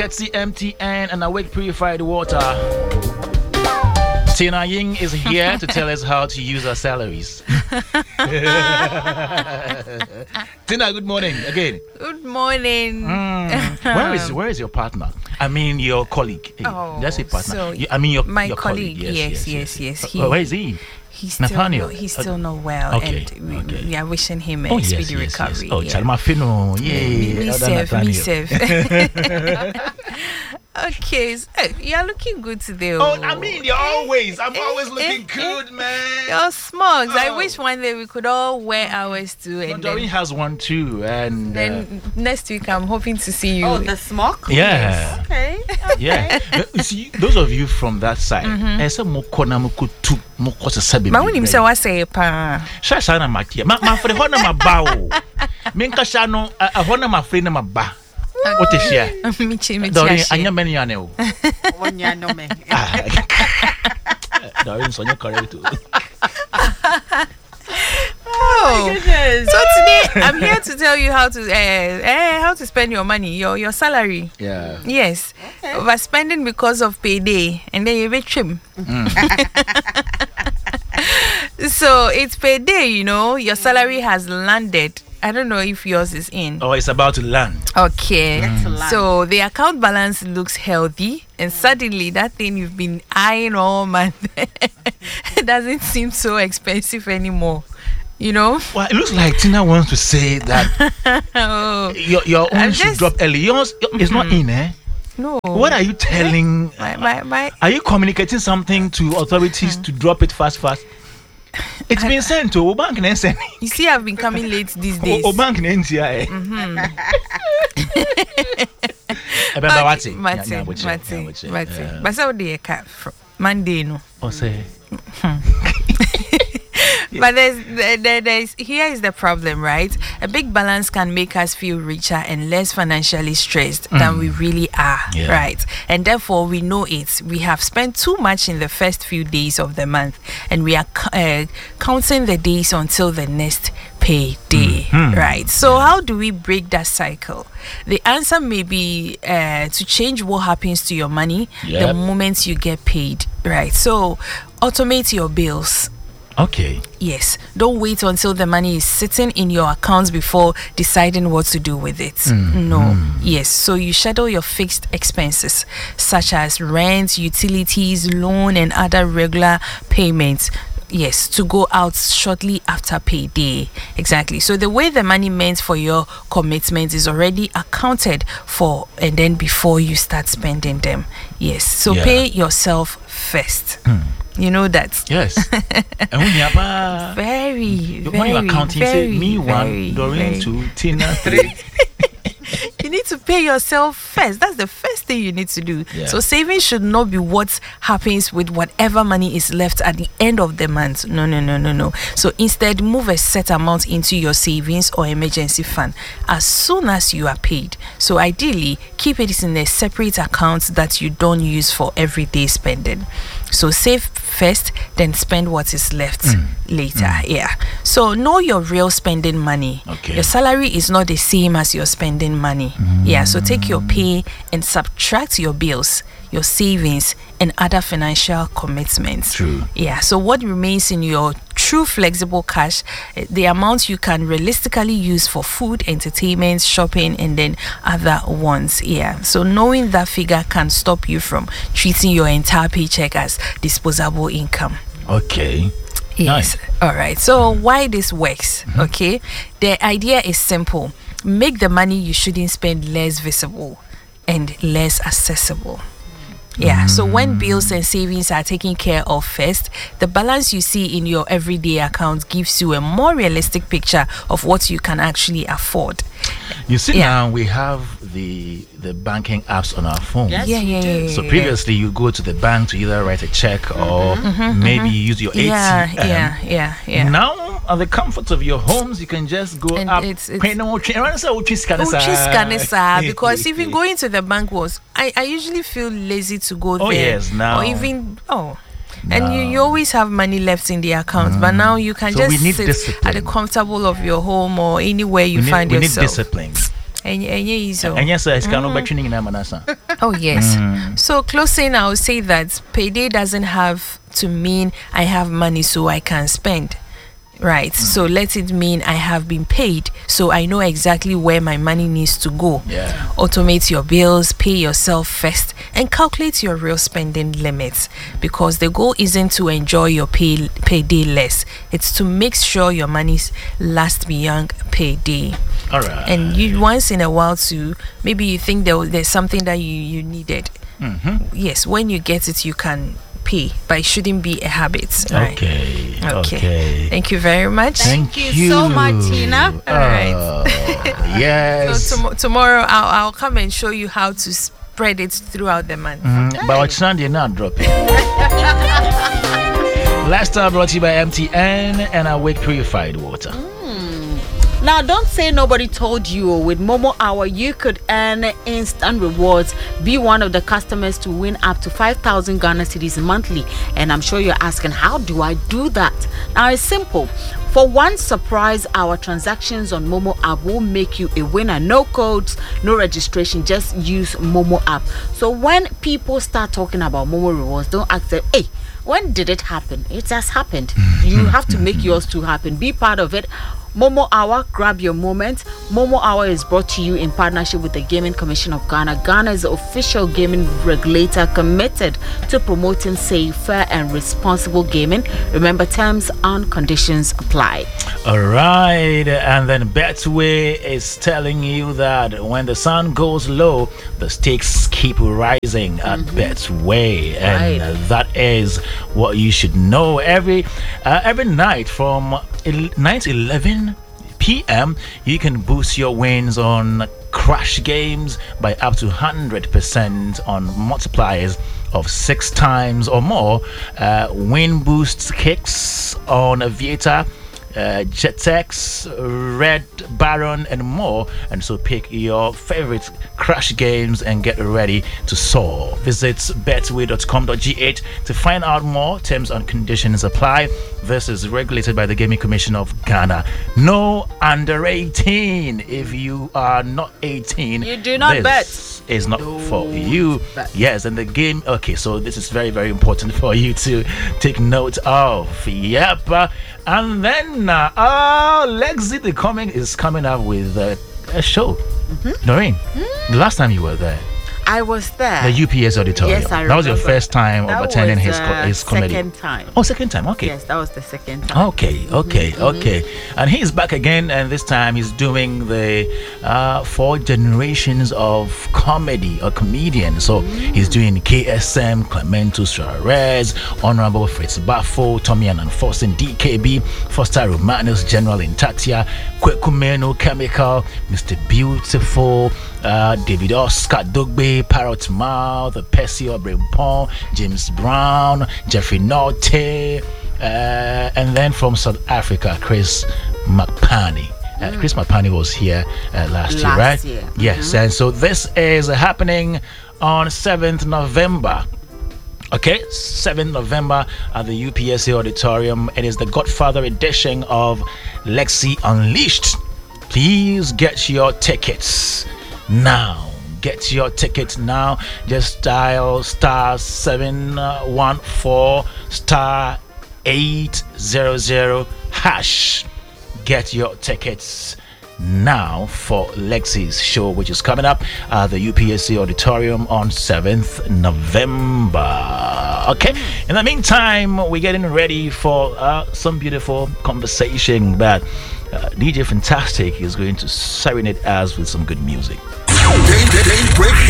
Ketsi MTN and Awake Purified Water. Tina Ying is here to tell us how to use our salaries. Tina, good morning again. Good morning. Where is your partner? I mean your colleague. Let's say partner. So your colleague. colleague. Yes. Where is he? He's Nathaniel. still not well, and we are wishing him a speedy recovery. Oh, Chalma Fino, me serve. Okay, so, you are looking good today. I'm always looking good, man. Your smugs. I wish one day we could all wear ours too. And Doreen has one too, and then next week I'm hoping to see you. Oh, the smug? Yeah. Okay. Yeah. You see, those of you from that side, but when him say what say pa? Shashana makia. My friend hona mabao. Minka shano hona my friend maba. What is here? Doreen, anya many aneo. One ya no me. Doreen, so you're correct too. Oh, goodness. So today I'm here to tell you how to spend your money, your salary. Yeah. Yes. Okay. Overspending because of payday, and then you rich him. So it's payday, your salary has landed. I don't know if yours is in. Oh, it's about to land. Okay. So the account balance looks healthy, and suddenly that thing you've been eyeing all month it doesn't seem so expensive anymore. Well, it looks like Tina wants to say that your own should drop early. Yours is not in, eh? No. What are you telling? Are you communicating something to authorities to drop it fast? It's been sent to Obank and sent. You see, I've been coming late these days. Obank and NTI. But so they cat Monday, no. Oh, say. But there's here is the problem, right? A big balance can make us feel richer and less financially stressed than we really are, right? And therefore, we know it. We have spent too much in the first few days of the month, and we are counting the days until the next payday, right? So how do we break that cycle? The answer may be to change what happens to your money the moment you get paid, right? So automate your bills. Okay. Yes. Don't wait until the money is sitting in your accounts before deciding what to do with it. No. Yes. So you schedule your fixed expenses such as rent, utilities, loan, and other regular payments. Yes, to go out shortly after payday. Exactly. So the way the money meant for your commitment is already accounted for, and then before you start spending them. Yes. So pay yourself first. You know that. Yes. Very, when you're counting, say me one, Doreen 2, Tina 3. You need to pay yourself first. That's the first thing you need to do. So saving should not be what happens with whatever money is left at the end of the month. No. So instead, move a set amount into your savings or emergency fund as soon as you are paid. So ideally, keep it in a separate account that you don't use for everyday spending. So save first, then spend what is left later. So know your real spending money. Your salary is not the same as your spending money. So take your pay and subtract your bills, your savings, and other financial commitments. True. So what remains in your true flexible cash, the amount you can realistically use for food, entertainment, shopping, and then other ones. So knowing that figure can stop you from treating your entire paycheck as disposable income. Okay. Yes. Nice. All right. So why this works? Okay. The idea is simple. Make the money you shouldn't spend less visible and less accessible. So when bills and savings are taken care of first, the balance you see in your everyday account gives you a more realistic picture of what you can actually afford. You see, now we have the banking apps on our phones. So previously you go to the bank to either write a check or maybe use your ATM. Now at the comfort of your homes, you can just go and up. Because even going to the bank I usually feel lazy to go there. Oh yes, now. Or even and you always have money left in the account, but now you can just sit at the comfortable of your home or anywhere you find yourself. We need discipline. And yes, it's kind of batching in Manasa. Oh, yes. So, closing, I will say that payday doesn't have to mean I have money so I can spend. Right. So let it mean I have been paid, so I know exactly where my money needs to go. Yeah. Automate your bills, pay yourself first, and calculate your real spending limits, because the goal isn't to enjoy your payday less. It's to make sure your money lasts beyond payday. All right. And you once in a while too, maybe you think there's something that you needed. Yes, when you get it, you can pay, but it shouldn't be a habit. Right? Okay. Thank you very much. Thank you so much, Tina. All right. Yes. So tomorrow I'll come and show you how to spread it throughout the month. But what's Sunday not dropping? Last time brought to you by MTN and Awake Purified Water. Now, don't say nobody told you. With Momo Hour, you could earn instant rewards. Be one of the customers to win up to 5,000 Ghana cedis monthly. And I'm sure you're asking, how do I do that? Now, it's simple. For one surprise, our transactions on Momo app will make you a winner. No codes, no registration. Just use Momo app. So when people start talking about Momo rewards, don't ask them, hey, when did it happen? It has happened. You have to make yours to happen. Be part of it. Momo Hour, grab your moment. Momo Hour is brought to you in partnership with the Gaming Commission of Ghana. Ghana is the official gaming regulator committed to promoting safe, fair, and responsible gaming. Remember, terms and conditions apply. All right, and then Betway is telling you that when the sun goes low, the stakes keep rising at Betway, and that is what you should know. Every night from 9 to 11 p.m. you can boost your wins on crash games by up to 100% on multipliers of 6 times or more. Win boost kicks on Aviator, Jetex, Red Baron, and more. And so pick your favorite crash games and get ready to soar. Visit betway.com.gh to find out more. Terms and conditions apply. This is regulated by the Gaming Commission of Ghana. No under 18. If you are not 18, you do not bet. Is not for you. Yes, and the game. Okay, so this is very, very important for you to take note of. Yep. And then Lexi the Comic is coming up with a show. Noreen, the last time you were there, I was there. The UPS auditorium. Yes, I remember. That was your first time of attending his comedy. Second time. Oh, second time. Okay. Yes, that was the second time. Okay. And he's back again, and this time he's doing the 4 generations of comedy or comedian. So he's doing KSM, Clemento Suarez, Honorable Fritz Baffo, Tommy and Enforcing DKB, Foster Romanus, General Intatia, Kwekumeno Chemical, Mr. Beautiful, David Oscar Dogbe, Parrot Mouth, Percy Obrimpon, James Brown, Jeffrey Norte, and then from South Africa, Chris McPanny. Chris McPanny was here last year, right? Yes, and so this is happening on 7th November. Okay, 7th November at the UPSA Auditorium. It is the Godfather edition of Lexi Unleashed. Please get your tickets now. Get your tickets now. Just dial *714*800#. Get your tickets now for Lexi's show, which is coming up at the UPSC Auditorium on 7th November. Okay, in the meantime, we're getting ready for some beautiful conversation, but DJ Fantastic is going to serenade us with some good music.